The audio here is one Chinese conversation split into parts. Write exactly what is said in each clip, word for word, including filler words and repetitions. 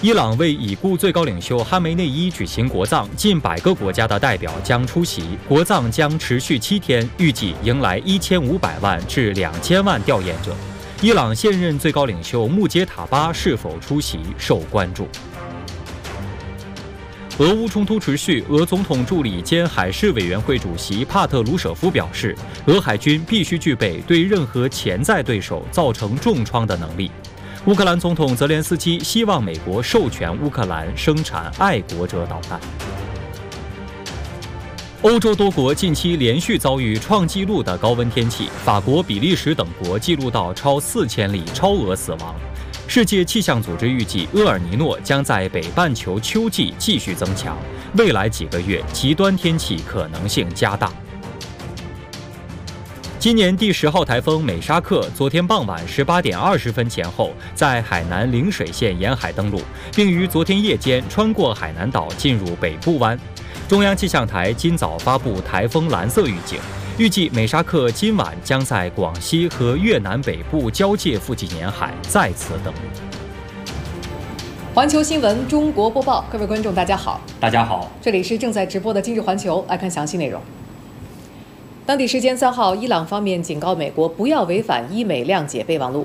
伊朗为已故最高领袖哈梅内伊举行国葬，近百个国家的代表将出席。国葬将持续七天，预计迎来一千五百万至两千万吊唁者。伊朗现任最高领袖穆杰塔巴是否出席受关注。俄乌冲突持续，俄总统助理兼海事委员会主席帕特鲁舍夫表示，俄海军必须具备对任何潜在对手造成重创的能力。乌克兰总统泽连斯基希望美国授权乌克兰生产爱国者导弹。欧洲多国近期连续遭遇创纪录的高温天气，法国、比利时等国记录到超四千例超额死亡。世界气象组织预计，厄尔尼诺将在北半球秋季继续增强，未来几个月极端天气可能性加大。今年第十号台风美沙克昨天傍晚十八点二十分前后，在海南陵水县沿海登陆，并于昨天夜间穿过海南岛进入北部湾。中央气象台今早发布台风蓝色预警，预计美沙克今晚将在广西和越南北部交界附近沿海再次登陆。 环球新闻中国播报，各位观众大家好， 大家好， 这里是正在直播的今日环球，来看详细内容。当地时间三号，伊朗方面警告美国不要违反伊美谅解备忘录。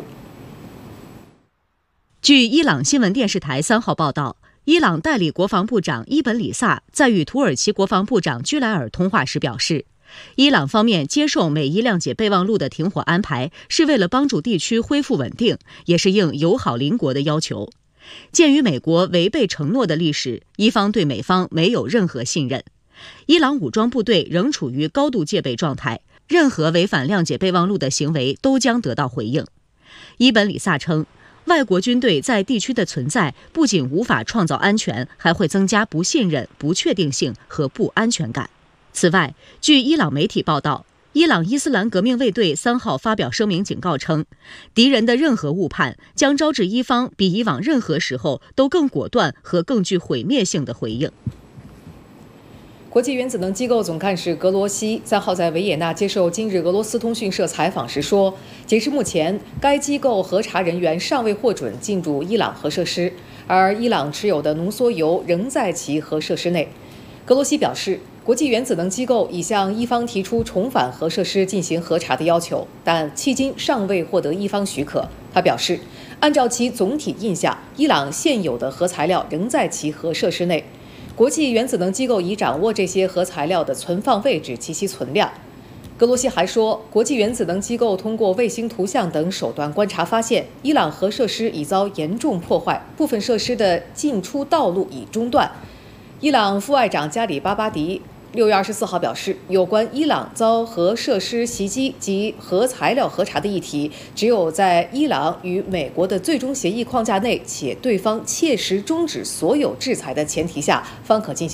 据伊朗新闻电视台三号报道，伊朗代理国防部长伊本里萨在与土耳其国防部长居莱尔通话时表示，伊朗方面接受美伊谅解备忘录的停火安排，是为了帮助地区恢复稳定，也是应友好邻国的要求。鉴于美国违背承诺的历史，伊方对美方没有任何信任。伊朗武装部队仍处于高度戒备状态，任何违反谅解备忘录的行为都将得到回应。伊本里萨称，外国军队在地区的存在不仅无法创造安全，还会增加不信任、不确定性和不安全感。此外，据伊朗媒体报道，伊朗伊斯兰革命卫队三号发表声明警告称，敌人的任何误判将招致伊方比以往任何时候都更果断和更具毁灭性的回应。 国际原子能机构总干事格罗西三号在维也纳接受今日俄罗斯通讯社采访时说，截至目前，该机构核查人员尚未获准进入伊朗核设施，而伊朗持有的浓缩铀仍在其核设施内。格罗西表示，国际原子能机构已向伊方提出重返核设施进行核查的要求，但迄今尚未获得伊方许可。他表示，按照其总体印象，伊朗现有的核材料仍在其核设施内。国际原子能机构已掌握这些核材料的存放位置及其存量。格罗西还说，国际原子能机构通过卫星图像等手段观察发现，伊朗核设施已遭严重破坏，部分设施的进出道路已中断。伊朗副外长加里巴巴迪六月二十四号表示，有关伊朗遭核设施袭击及核材料核查的议题，只有在伊朗与美国的最终协议框架内，且对方切实终止所有制裁的前提下，方可进行